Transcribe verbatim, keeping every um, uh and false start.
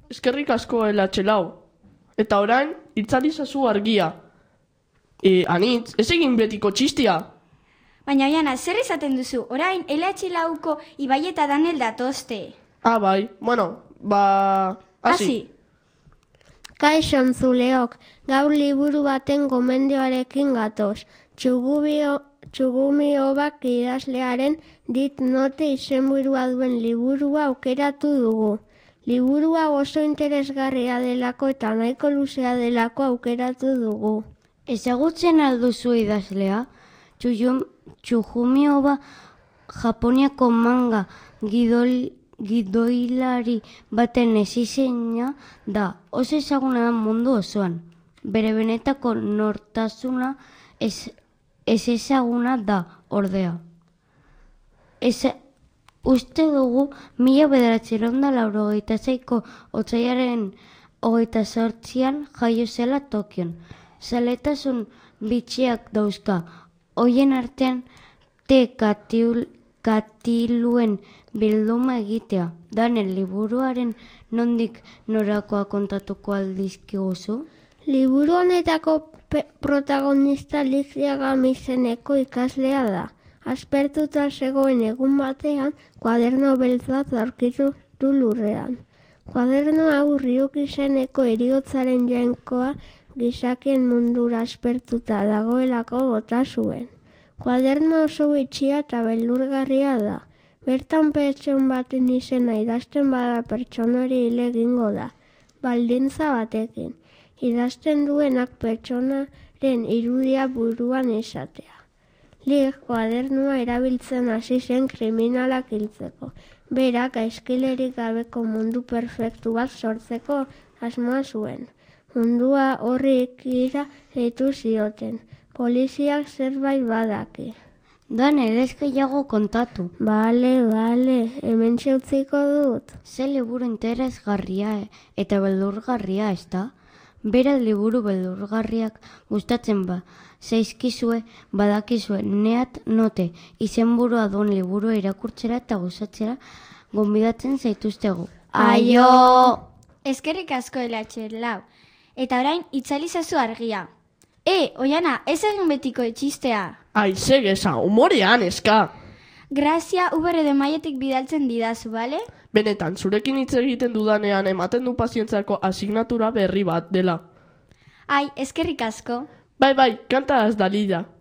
eskerrik asko elatxelau. Eta orain, itzalizazu argia. E, anitz, ez egin betiko txistia. Baina, Oiana, zer esaten duzu? Orain, elatxe lauko Ibai eta Daniel datozte. Ah, bai, bueno, ba... Hasi. Kaixo entzuleok, gaur liburu baten gomendioarekin gatoz. Txugubio, txugumio bak idazlearen dit note izenburua duen liburua aukeratu dugu. Liburua oso interesgarria delako eta nahiko luzea delako aukeratu dugu. Ezagutzen alduzu idazlea? Txugumio ba Japoniako manga gidol, gidoilari baten ezizeina da, oso ezaguna da mundu osoan. Bere benetako nortasuna ez, ez ezaguna da, ordea. Ez, uste dugu mila bederatziehun eta laurogeita seiko otsaiaren hogeita zortzian jaio zela Tokion. Zaletasun bitxiak dauzka, hoien artean te katil, katiluen bilduma egitea. Daniel, liburuaren nondik norakoa kontatuko aldizkiguzu? Liburu honetako protagonista Liziaga izeneko ikaslea da. Aspertuta zegoen egun batean, kuaderno beltzat aurkitu du lurrean. Kuaderno hau Ryuk izeneko heriotzaren jainkoa gizakien mundura aspertuta dagoelako bota zuen. Kuaderno oso bitxia eta beldurgarria da. Bertan pertson baten izena idazten bada pertsonari hile egingo da, baldintza batekin. Idazten duenak pertsonaren irudia buruan izatea. Lig kuadernua erabiltzen hasi zen kriminalak hiltzeko. Berak gaizkilerik gabeko mundu perfektu bat sortzeko asmoa zuen. Mundua horri ikira deitu zioten. Poliziak zerbait badaki. Daniel, ez gehiago kontatu. Bale, bale, hemen utziko dut. Ze liburu interesgarria eta beldurgarria, ez da? Bera liburu beldurgarriak gustatzen ba, zaizkizue, badakizue, neat note, izenburua duen liburu irakurtzera eta gozatzera gonbidatzen zaituztegu. Aio! Eskerrik asko elatxe lau. Eta orain, itzalizazu argia. E, Oiana, ez egin betiko etxistea. Aize geza, humorean, eska. Grazia Uber edo maietik bidaltzen didazu, bale? Benetan, zurekin hitz egiten dudanean ematen du pazientzako asignatura berri bat dela. Ai, eskerrik asko. Bai, bai, kanta az dalila.